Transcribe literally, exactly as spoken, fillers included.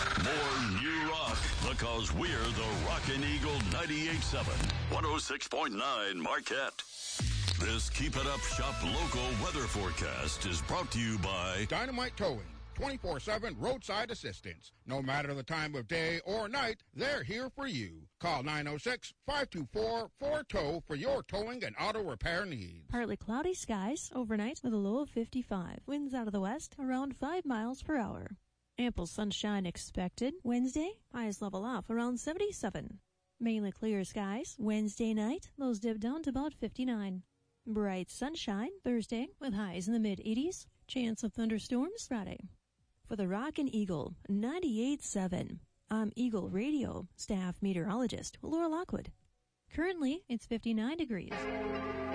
More new rock, because we're the Rockin' Eagle ninety-eight point seven, one oh six point nine Marquette. This Keep It Up Shop local weather forecast is brought to you by Dynamite Towing, twenty-four seven roadside assistance. No matter the time of day or night, they're here for you. Call nine oh six, five two four, four tow for your towing and auto repair needs. Partly cloudy skies overnight with a low of fifty-five. Winds out of the west around five miles per hour. Ample sunshine expected Wednesday. Highs level off around seventy-seven. Mainly clear skies Wednesday night. Lows dip down to about fifty-nine. Bright sunshine Thursday with highs in the mid-eighties. Chance of thunderstorms Friday. For the Rockin' Eagle ninety-eight point seven, I'm Eagle Radio staff meteorologist Laura Lockwood. Currently, it's fifty-nine degrees.